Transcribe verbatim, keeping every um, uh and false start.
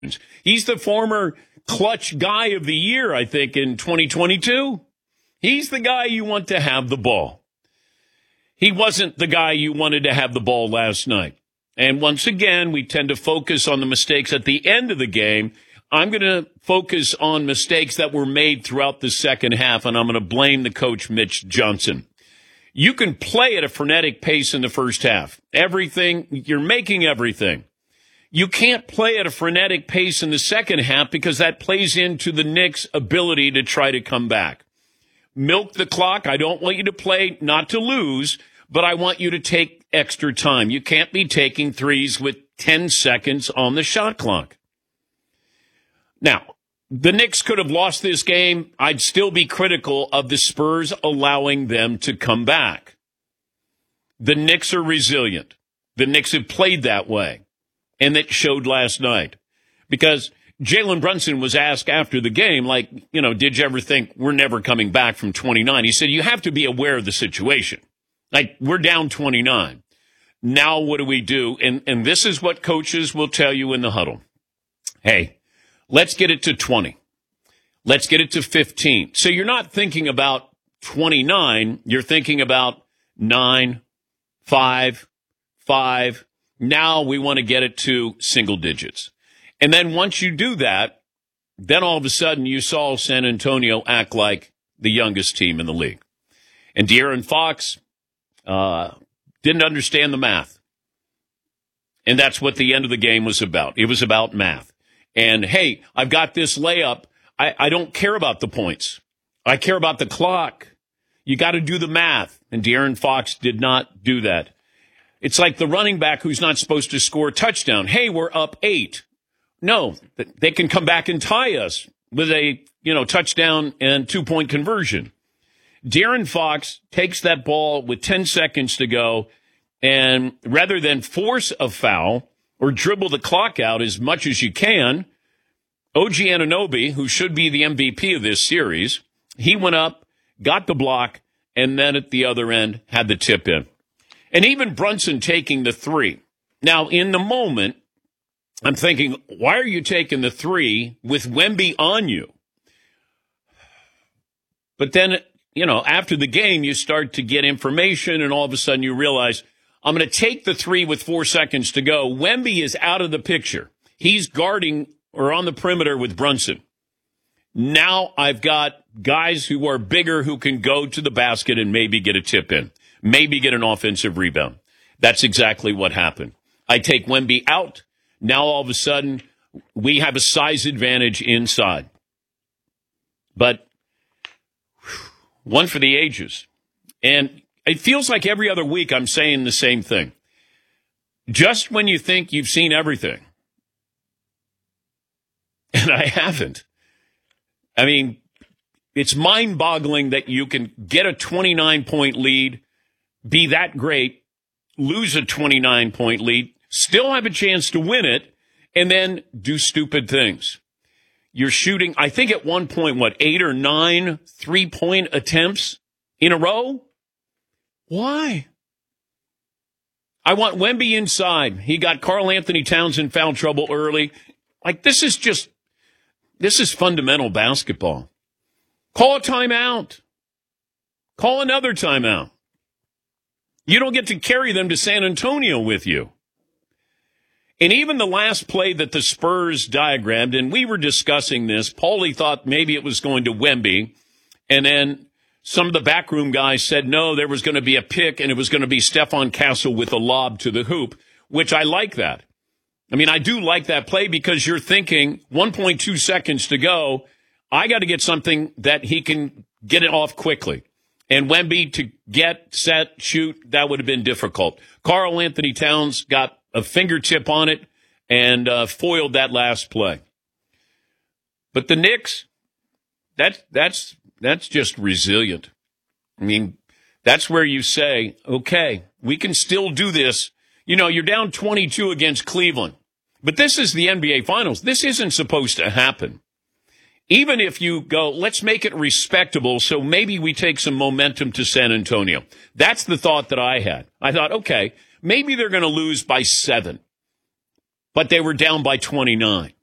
He's the former clutch guy of the year, I think, in twenty twenty-two. He's the guy you want to have the ball. He wasn't the guy you wanted to have the ball last night. And once again, we tend to focus on the mistakes at the end of the game. I'm going to focus on mistakes that were made throughout the second half, and I'm going to blame the coach, Mitch Johnson. You can play at a frenetic pace in the first half. Everything, you're making everything. You can't play at a frenetic pace in the second half because that plays into the Knicks' ability to try to come back. Milk the clock. I don't want you to play not to lose, but I want you to take extra time. You can't be taking threes with ten seconds on the shot clock. Now, the Knicks could have lost this game. I'd still be critical of the Spurs allowing them to come back. The Knicks are resilient. The Knicks have played that way, and it showed last night. Because Jalen Brunson was asked after the game, like, you know, did you ever think we're never coming back from twenty-nine? He said, you have to be aware of the situation. Like, we're down twenty-nine. Now what do we do? And, and this is what coaches will tell you in the huddle. Hey, let's get it to twenty. Let's get it to fifteen. So you're not thinking about twenty-nine. You're thinking about nine, five, five. Now we want to get it to single digits. And then once you do that, then all of a sudden you saw San Antonio act like the youngest team in the league. And De'Aaron Fox uh, didn't understand the math. And that's what the end of the game was about. It was about math. And, hey, I've got this layup. I, I don't care about the points. I care about the clock. You got to do the math. And De'Aaron Fox did not do that. It's like the running back who's not supposed to score a touchdown. Hey, we're up eight. No, they can come back and tie us with a, you know, touchdown and two-point conversion. De'Aaron Fox takes that ball with ten seconds to go, and rather than force a foul or dribble the clock out as much as you can, O G Anunoby, who should be the M V P of this series, he went up, got the block, and then at the other end had the tip in. And even Brunson taking the three. Now, in the moment, I'm thinking, why are you taking the three with Wemby on you? But then, you know, after the game, you start to get information, and all of a sudden you realize, I'm going to take the three with four seconds to go. Wemby is out of the picture. He's guarding or on the perimeter with Brunson. Now I've got guys who are bigger who can go to the basket and maybe get a tip in, maybe get an offensive rebound. That's exactly what happened. I take Wemby out. Now all of a sudden we have a size advantage inside. But one for the ages. And it feels like every other week I'm saying the same thing. Just when you think you've seen everything. And I haven't. I mean, it's mind-boggling that you can get a twenty-nine point lead, be that great, lose a twenty-nine point lead, still have a chance to win it, and then do stupid things. You're shooting, I think at one point, what, eight or nine three-point attempts in a row? Why? I want Wemby inside. He got Karl Anthony Towns in foul trouble early. Like, this is just, this is fundamental basketball. Call a timeout. Call another timeout. You don't get to carry them to San Antonio with you. And even the last play that the Spurs diagrammed, and we were discussing this, Paulie thought maybe it was going to Wemby, and then some of the backroom guys said no, there was going to be a pick, and it was going to be Stephon Castle with a lob to the hoop, which I like that. I mean, I do like that play because you're thinking one point two seconds to go, I got to get something that he can get it off quickly. And Wemby to get, set, shoot, that would have been difficult. Karl Anthony Towns got a fingertip on it and uh, foiled that last play. But the Knicks, that, that's that's just resilient. I mean, that's where you say, okay, we can still do this. You know, you're down twenty-two against Cleveland. But this is the N B A Finals. This isn't supposed to happen. Even if you go, let's make it respectable so maybe we take some momentum to San Antonio. That's the thought that I had. I thought, okay, maybe they're going to lose by seven, but they were down by twenty-nine.